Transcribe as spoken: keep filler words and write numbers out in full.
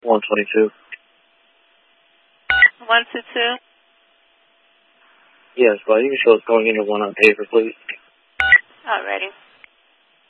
one twenty-two. one two two? Yes, but you can show us going into one on paper, please. Alrighty.